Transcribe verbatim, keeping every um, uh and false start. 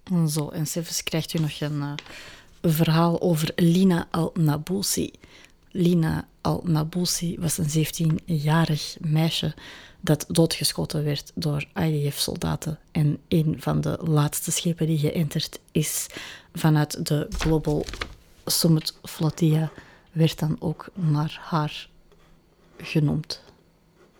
Zo, en Sevens krijgt u nog een uh, verhaal over Lina Al-Naboussi. Lina Al-Naboussi was een zeventienjarig meisje dat doodgeschoten werd door I D F-soldaten. En een van de laatste schepen die geënterd is vanuit de Global Summit Flotilla werd dan ook naar haar genoemd.